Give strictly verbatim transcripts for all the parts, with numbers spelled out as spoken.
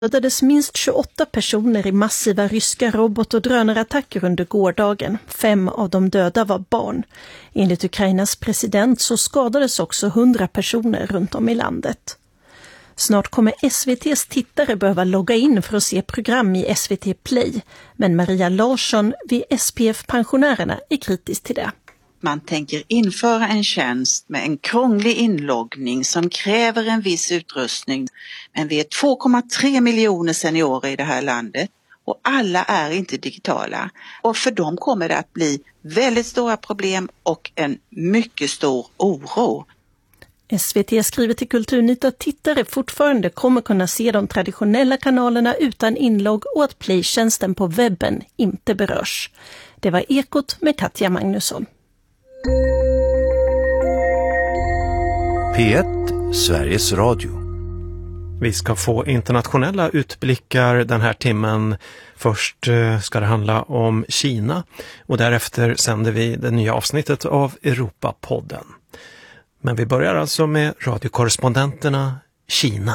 dödades minst tjugoåtta personer i massiva ryska robot- och drönarattacker under gårdagen. Fem av de döda var barn. Enligt Ukrainas president så skadades också hundra personer runt om i landet. Snart kommer S V T:s tittare behöva logga in för att se program i S V T Play. Men Maria Larsson vid S P F-pensionärerna är kritisk till det. Man tänker införa en tjänst med en krånglig inloggning som kräver en viss utrustning. Men vi är två komma tre miljoner seniorer i det här landet och alla är inte digitala. Och för dem kommer det att bli väldigt stora problem och en mycket stor oro. S V T skriver till Kulturnytt att tittare fortfarande kommer kunna se de traditionella kanalerna utan inlogg och att playtjänsten på webben inte berörs. Det var Ekot med Katja Magnusson. P ett, Sveriges Radio. Vi ska få internationella utblickar den här timmen. Först ska det handla om Kina och därefter sänder vi det nya avsnittet av Europapodden. Men vi börjar alltså med radiokorrespondenterna Kina.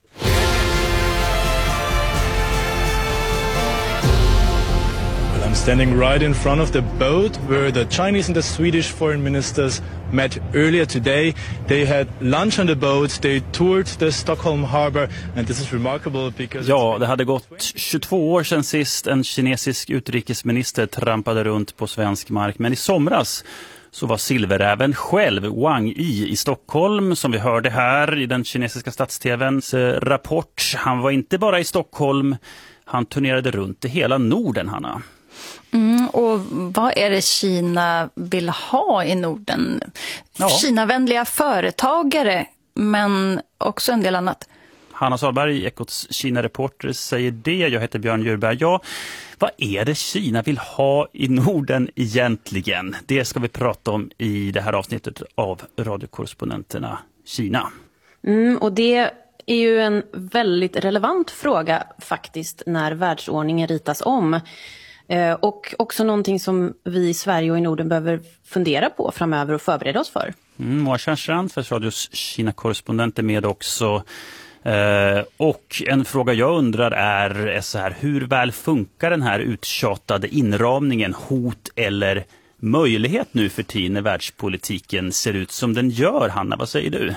I'm standing right in front of the boat where the Chinese and the Swedish foreign ministers met earlier today. They had lunch on the boat, they toured the Stockholm harbor, and this is remarkable because... Ja, det hade gått tjugotvå år sedan sist en kinesisk utrikesminister trampade runt på svensk mark, men i somras så var silveräven själv Wang Yi i Stockholm, som vi hörde här i den kinesiska stats-tvns rapport. Han var inte bara i Stockholm, han turnerade runt i hela Norden, Hanna. Mm, och vad är det Kina vill ha i Norden? Ja. Kinavänliga företagare, men också en del annat. Hanna Salberg, Ekots Kina-reporter, säger det. Jag heter Björn Djurberg. Ja, vad är det Kina vill ha i Norden egentligen? Det ska vi prata om i det här avsnittet av radiokorrespondenterna Kina. Mm, och det är ju en väldigt relevant fråga faktiskt när världsordningen ritas om. Eh, och också någonting som vi i Sverige och i Norden behöver fundera på framöver och förbereda oss för. Mm, Moa Kärnstrand för radios Kina-korrespondent är med också. Eh, och en fråga jag undrar är, är så här, hur väl funkar den här uttjatade inramningen, hot eller möjlighet nu för tiden när världspolitiken ser ut som den gör, Hanna? Vad säger du?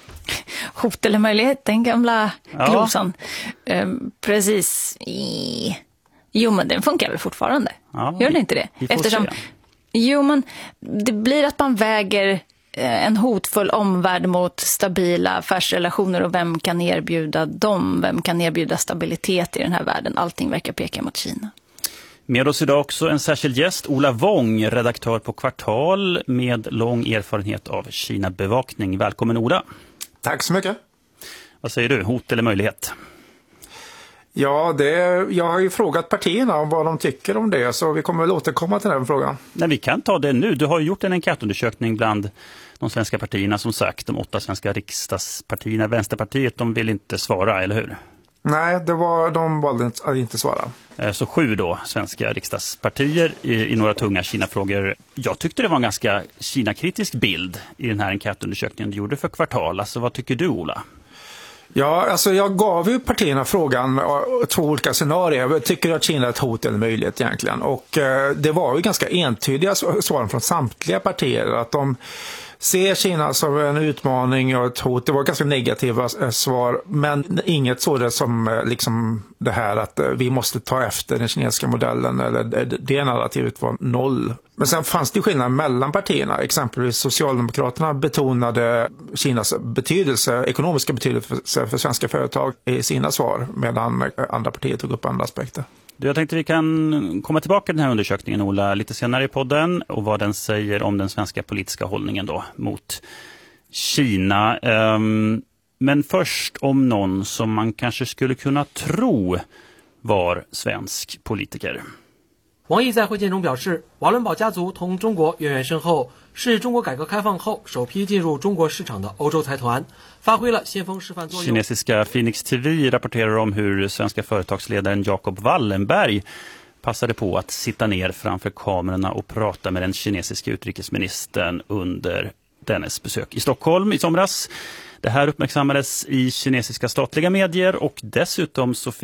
Hot eller möjlighet, den gamla ja. glosan. Eh, precis. I... Jo, men den funkar väl fortfarande. Ja, Gör det inte det? Eftersom, jo, men det blir att man väger en hotfull omvärld mot stabila affärsrelationer och vem kan erbjuda dem, vem kan erbjuda stabilitet i den här världen. Allting verkar peka mot Kina. Med oss idag också en särskild gäst, Ola Wong, redaktör på Kvartal med lång erfarenhet av Kina-bevakning. Välkommen Ola. Tack så mycket. Vad säger du, hot eller möjlighet? Ja, det, jag har ju frågat partierna om vad de tycker om det, så vi kommer väl återkomma till den frågan. Nej, vi kan ta det nu. Du har ju gjort en enkätundersökning bland de svenska partierna, som sagt, de åtta svenska riksdagspartierna. Vänsterpartiet, de vill inte svara, eller hur? Nej, det var, de valde att inte svara. Så sju då, svenska riksdagspartier i, i några tunga Kina-frågor. Jag tyckte det var en ganska Kina-kritisk bild i den här enkätundersökningen du gjorde för Kvartal. Alltså, vad tycker du, Ola? Ja, alltså jag gav ju partierna frågan, två olika scenarier. Tycker du att Kina är ett hot eller möjlighet egentligen? Och eh, det var ju ganska entydiga svar från samtliga partier att de ser Kina som en utmaning och ett hot. Det var ganska negativa svar, men inget sådant som liksom det här att vi måste ta efter den kinesiska modellen, eller det narrativet var noll. Men sen fanns det skillnad mellan partierna. Exempelvis Socialdemokraterna betonade Kinas betydelse, ekonomiska betydelse för svenska företag i sina svar, medan andra partier tog upp andra aspekter. Jag tänkte vi kan komma tillbaka till den här undersökningen, Ola, lite senare i podden och vad den säger om den svenska politiska hållningen då mot Kina. Men först om någon som man kanske skulle kunna tro var svensk politiker. Wang Yi 在会见中表示，瓦伦堡家族同中国渊源深厚，是中国改革开放后首批进入中国市场的欧洲财团，发挥了先锋示范作用。 Kinesiska Phoenix T V rapporterar om hur svenska företagsledaren Jacob Wallenberg passade på att sitta ner framför kamerorna och prata med den kinesiska utrikesministern under dennes besök i Stockholm i somras. Det här uppmärksammades i kinesiska statliga medier och dessutom så